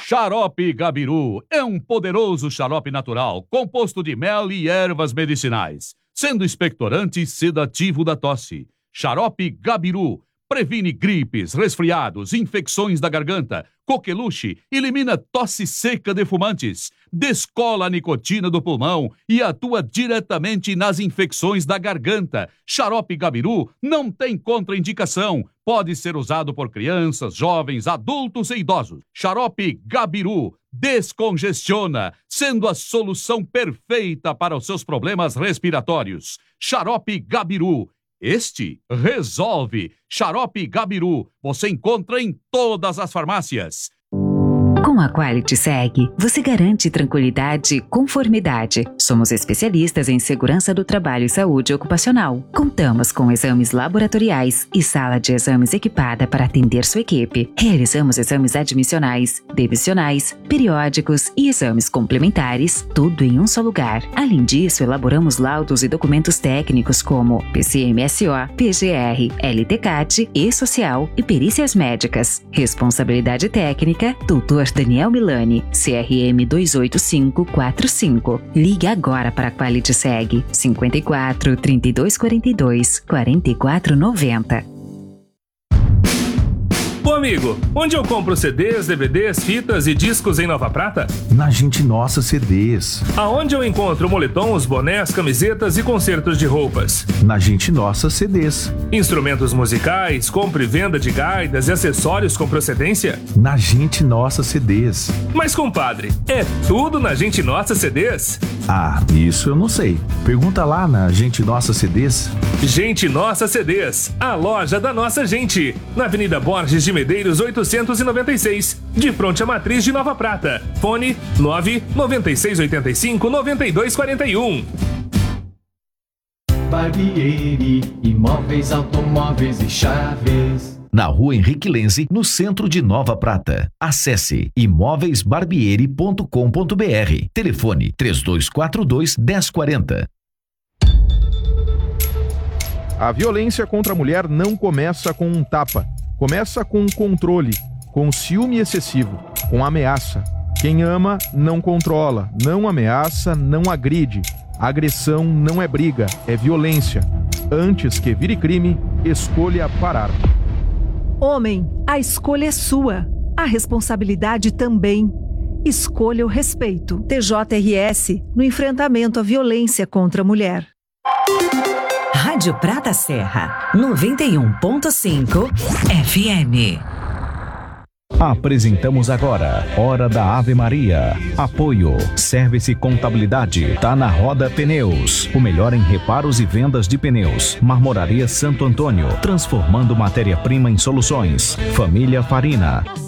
Xarope Gabiru é um poderoso xarope natural, composto de mel e ervas medicinais, sendo expectorante e sedativo da tosse. Xarope Gabiru previne gripes, resfriados, infecções da garganta, coqueluche, elimina tosse seca de fumantes, descola a nicotina do pulmão e atua diretamente nas infecções da garganta. Xarope Gabiru não tem contraindicação. Pode ser usado por crianças, jovens, adultos e idosos. Xarope Gabiru descongestiona, sendo a solução perfeita para os seus problemas respiratórios. Xarope Gabiru. Este resolve. Xarope Gabiru você encontra em todas as farmácias. Com a Quality Seg, você garante tranquilidade e conformidade. Somos especialistas em segurança do trabalho e saúde ocupacional. Contamos com exames laboratoriais e sala de exames equipada para atender sua equipe. Realizamos exames admissionais, demissionais, periódicos e exames complementares, tudo em um só lugar. Além disso, elaboramos laudos e documentos técnicos como PCMSO, PGR, LTCAT, E-Social e perícias médicas. Responsabilidade técnica, Dr. Daniel Milani, CRM 28545. Ligue agora para a Quality Seg, 54 3242 4490. Ô amigo, onde eu compro CDs, DVDs, fitas e discos em Nova Prata? Na Gente Nossa CDs. Aonde eu encontro moletons, bonés, camisetas e concertos de roupas? Na Gente Nossa CDs. Instrumentos musicais, compra e venda de gaitas e acessórios com procedência? Na Gente Nossa CDs. Mas compadre, é tudo na Gente Nossa CDs? Ah, isso eu não sei. Pergunta lá na Gente Nossa CDs. Gente Nossa CDs, a loja da nossa gente. Na Avenida Borges de Medeiros 896, de fronte à Matriz de Nova Prata. Fone 99685-9241. Barbieri, imóveis, automóveis e chaves. Na Rua Henrique Lenze, no centro de Nova Prata. Acesse imóveisbarbieri.com.br. Telefone 3242-1040. A violência contra a mulher não começa com um tapa. Começa com um controle, com ciúme excessivo, com ameaça. Quem ama não controla, não ameaça, não agride. Agressão não é briga, é violência. Antes que vire crime, escolha parar. Homem, a escolha é sua. A responsabilidade também. Escolha o respeito. TJRS no enfrentamento à violência contra a mulher. Rádio Prata Serra, 91.5 FM. Apresentamos agora Hora da Ave Maria. Apoio Service Contabilidade. Tá na Roda Pneus. O melhor em reparos e vendas de pneus. Marmoraria Santo Antônio. Transformando matéria-prima em soluções. Família Farina.